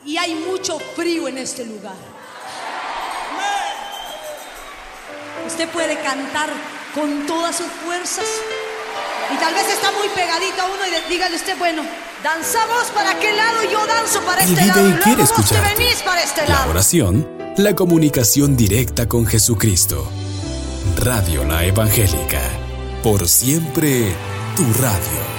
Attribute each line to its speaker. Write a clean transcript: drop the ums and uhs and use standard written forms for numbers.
Speaker 1: y hay mucho frío en este lugar. Usted puede cantar con todas sus fuerzas y tal vez está muy pegadito a uno y dígale usted, bueno, danzamos para aquel lado y yo danzo para este lado.
Speaker 2: Y quiere
Speaker 1: luego vos te
Speaker 2: escucharte.
Speaker 1: venís para este
Speaker 2: La
Speaker 1: lado.
Speaker 2: oración, la comunicación directa con Jesucristo. Radio La Evangélica, por siempre tu radio.